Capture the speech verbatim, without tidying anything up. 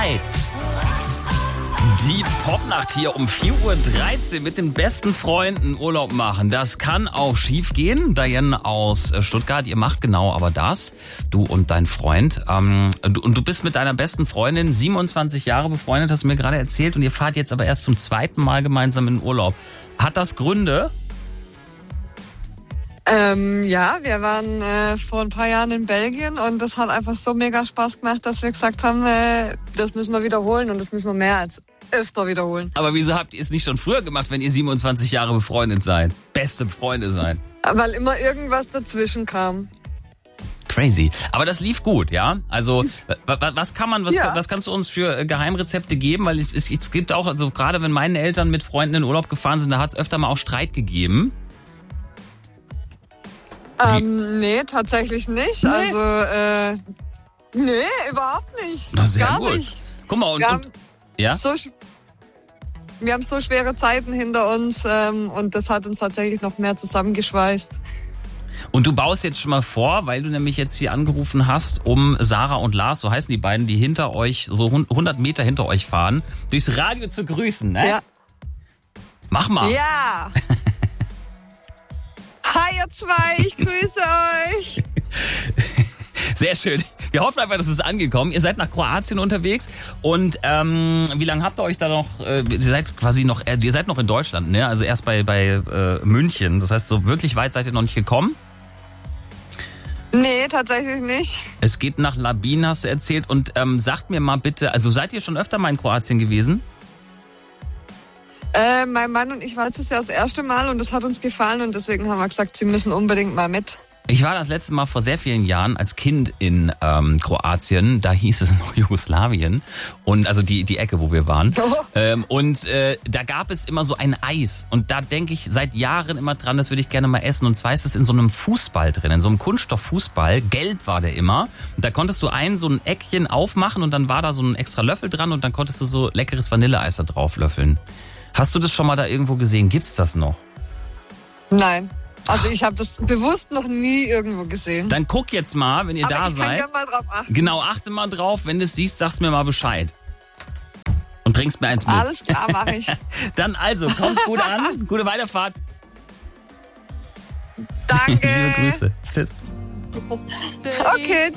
Bescheid. Die Popnacht hier um vier Uhr dreizehn mit den besten Freunden Urlaub machen. Das kann auch schief gehen. Diane aus Stuttgart, ihr macht genau aber das. Du und dein Freund. Ähm, du, und du bist mit deiner besten Freundin siebenundzwanzig Jahre befreundet, hast du mir gerade erzählt. Und ihr fahrt jetzt aber erst zum zweiten Mal gemeinsam in den Urlaub. Hat das Gründe? Ähm, ja, wir waren äh, vor ein paar Jahren in Belgien und das hat einfach so mega Spaß gemacht, dass wir gesagt haben, äh, das müssen wir wiederholen und das müssen wir mehr als öfter wiederholen. Aber wieso habt ihr es nicht schon früher gemacht, wenn ihr siebenundzwanzig Jahre befreundet seid? Beste Freunde seid. Weil immer irgendwas dazwischen kam. Crazy. Aber das lief gut, ja? Also, was kann man, was, Ja. was kannst du uns für Geheimrezepte geben? Weil es, es, es gibt auch, also gerade wenn meine Eltern mit Freunden in Urlaub gefahren sind, da hat es öfter mal auch Streit gegeben. Ähm, nee, tatsächlich nicht. Nee. Also, äh, nee, überhaupt nicht. Na, sehr Gar gut. nicht. Guck mal, und, Wir und haben ja? so, sch- wir haben so schwere Zeiten hinter uns ähm, und das hat uns tatsächlich noch mehr zusammengeschweißt. Und du baust jetzt schon mal vor, weil du nämlich jetzt hier angerufen hast, um Sarah und Lars, so heißen die beiden, die hinter euch, so hundert Meter hinter euch fahren, durchs Radio zu grüßen, ne? Ja. Mach mal. Ja. Hi ihr zwei, ich grüße euch. Sehr schön. Wir hoffen einfach, dass es angekommen. Ihr seid nach Kroatien unterwegs und ähm, wie lange habt ihr euch da noch? Äh, ihr seid quasi noch, äh, ihr seid noch in Deutschland, ne? Also erst bei bei äh, München. Das heißt, so wirklich weit seid ihr noch nicht gekommen. Nee, tatsächlich nicht. Es geht nach Labin, hast du erzählt. Und ähm, sagt mir mal bitte, also seid ihr schon öfter mal in Kroatien gewesen? Äh, mein Mann und ich waren das ja das erste Mal und das hat uns gefallen und deswegen haben wir gesagt, sie müssen unbedingt mal mit. Ich war das letzte Mal vor sehr vielen Jahren als Kind in ähm, Kroatien, da hieß es noch Jugoslawien und also die die Ecke, wo wir waren. Oh. Ähm, und äh, da gab es immer so ein Eis und da denke ich seit Jahren immer dran, das würde ich gerne mal essen. Und zwar ist es in so einem Fußball drin, in so einem Kunststofffußball, gelb war der immer. Und da konntest du ein so ein Eckchen aufmachen und dann war da so ein extra Löffel dran und dann konntest du so leckeres Vanilleeis da drauf löffeln. Hast du das schon mal da irgendwo gesehen? Gibt's das noch? Nein. Also ich habe das bewusst noch nie irgendwo gesehen. Dann guck jetzt mal, wenn ihr Aber da ich seid. kann gerne mal drauf achten. Genau, achte mal drauf. Wenn du es siehst, sagst mir mal Bescheid. Und bringst mir eins mit. Alles klar, mache ich. Dann also, kommt gut an. Gute Weiterfahrt. Danke. Liebe Grüße. Tschüss. Okay.